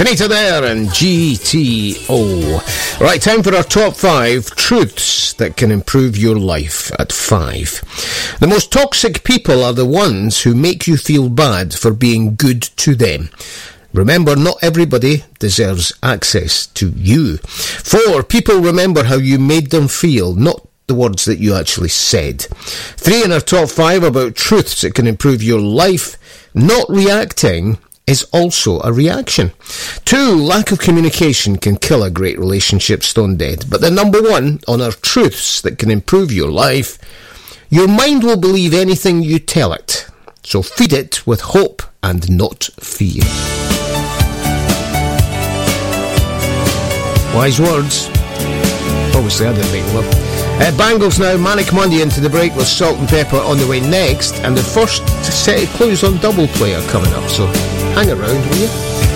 Tanita there and GTO. Right, time for our top 5 truths that can improve your life at 5. The most toxic people are the ones who make you feel bad for being good to them. Remember, not everybody deserves access to you. 4, people remember how you made them feel, not the words that you actually said. 3 in our top 5 about truths that can improve your life. Not reacting is also a reaction. 2, lack of communication can kill a great relationship stone dead. But the number 1 on our truths that can improve your life: your mind will believe anything you tell it. So feed it with hope and not fear. Wise words. Obviously, I didn't make them up. Bangles now, Manic Monday into the break with Salt and Pepper on the way next, and the first set of clues on Double Play are coming up, so hang around, will you?